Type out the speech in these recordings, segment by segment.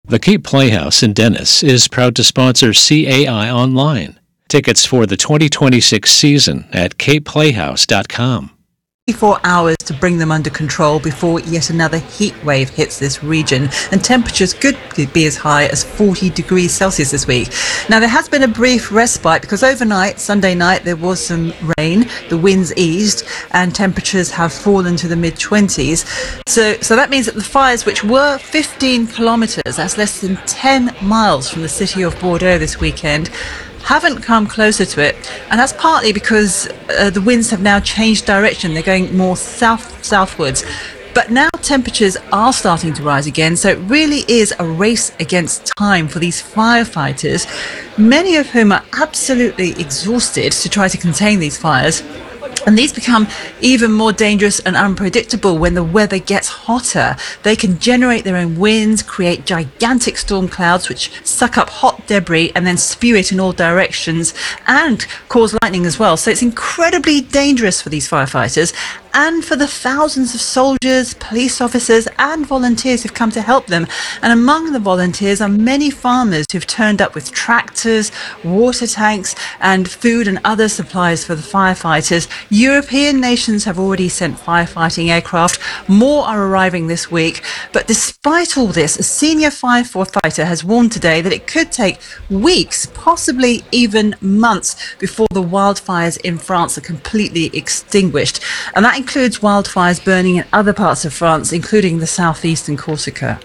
The Cape Playhouse in Dennis is proud to sponsor CAI Online. Tickets for the 2026 season at capeplayhouse.com. 24 hours to bring them under control before yet another heat wave hits this region, and temperatures could be as high as 40 degrees Celsius this week. Now, there has been a brief respite because overnight, Sunday night, there was some rain, the winds eased, and temperatures have fallen to the mid-20s. So that means that the fires, which were 15 kilometres, that's less than 10 miles from the city of Bordeaux this weekend, haven't come closer to it, and that's partly because the winds have now changed direction. They're going more southwards, but now temperatures are starting to rise again, so it really is a race against time for these firefighters, many of whom are absolutely exhausted to try to contain these fires. And these become even more dangerous and unpredictable when the weather gets hotter. They can generate their own winds, create gigantic storm clouds which suck up hot debris and then spew it in all directions, and cause lightning as well. So it's incredibly dangerous for these firefighters and for the thousands of soldiers, police officers and volunteers who've come to help them. And among the volunteers are many farmers who've turned up with tractors, water tanks and food and other supplies for the firefighters. European nations have already sent firefighting aircraft. More are arriving this week. But despite all this, a senior firefighter has warned today that it could take weeks, possibly even months, before the wildfires in France are completely extinguished. And that includes wildfires burning in other parts of France, including the southeast and Corsica.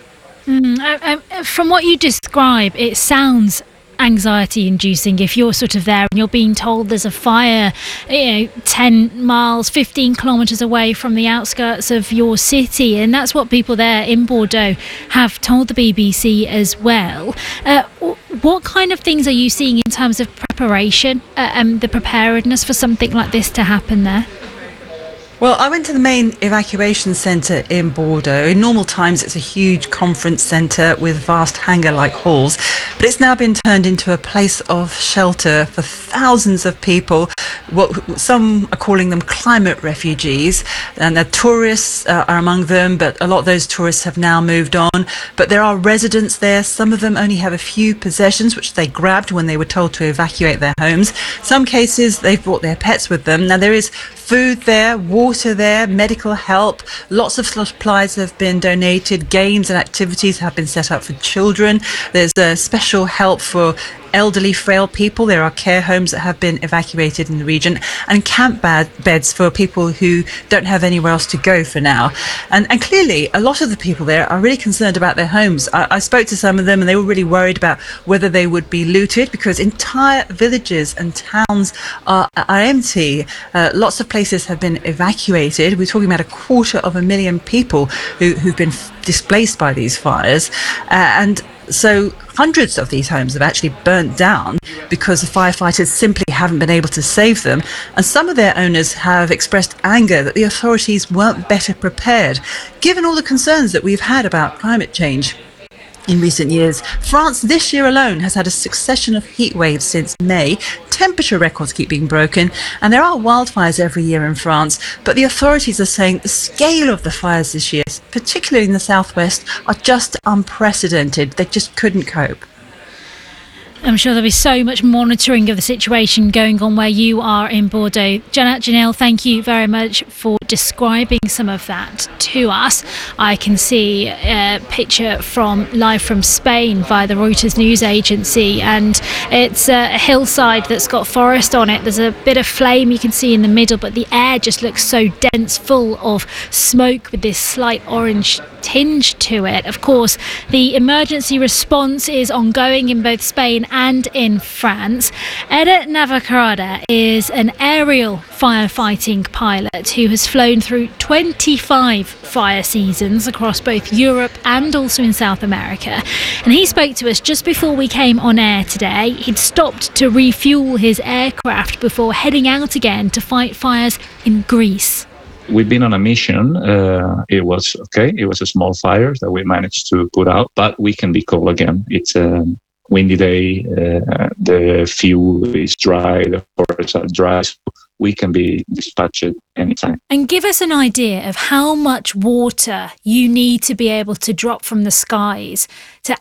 From what you describe, it sounds anxiety inducing if you're sort of there and you're being told there's a fire 10 miles 15 kilometres away from the outskirts of your city, and that's what people there in Bordeaux have told the BBC as well. What kind of things are you seeing in terms of preparation and the preparedness for something like this to happen there? Well, I went to the main evacuation centre in Bordeaux. In normal times, it's a huge conference centre with vast hangar-like halls, but it's now been turned into a place of shelter for thousands of people. Some are calling them climate refugees, and the tourists are among them, but a lot of those tourists have now moved on. But there are residents there. Some of them only have a few possessions, which they grabbed when they were told to evacuate their homes. Some cases, they've brought their pets with them. Now, there is food there, water there, medical help. Lots of supplies have been donated. Games and activities have been set up for children. There's special help for elderly, frail people. There are care homes that have been evacuated in the region, and camp beds for people who don't have anywhere else to go for now. And clearly, a lot of the people there are really concerned about their homes. I spoke to some of them, and they were really worried about whether they would be looted, because entire villages and towns are empty. Lots of places have been evacuated. We're talking about 250,000 people who've been displaced by these fires. And so hundreds of these homes have actually burnt down because the firefighters simply haven't been able to save them. And some of their owners have expressed anger that the authorities weren't better prepared, given all the concerns that we've had about climate change in recent years. France this year alone has had a succession of heat waves since May. Temperature records keep being broken, and there are wildfires every year in France, but the authorities are saying the scale of the fires this year, particularly in the southwest, are just unprecedented. They just couldn't cope. I'm sure there'll be so much monitoring of the situation going on where you are in Bordeaux. Janelle, thank you very much for describing some of that to us. I can see a picture live from Spain via the Reuters news agency, and it's a hillside that's got forest on it. There's a bit of flame you can see in the middle, but the air just looks so dense, full of smoke with this slight orange tinge to it. Of course, the emergency response is ongoing in both Spain and in France. Eder Navakarada is an aerial firefighting pilot who has flown through 25 fire seasons across both Europe and also in South America. And he spoke to us just before we came on air today. He'd stopped to refuel his aircraft before heading out again to fight fires in Greece. We've been on a mission. It was okay. It was a small fire that we managed to put out, but we can be cool again. It's a windy day. The fuel is dry. The forests are dry. So we can be dispatched anytime. And give us an idea of how much water you need to be able to drop from the skies to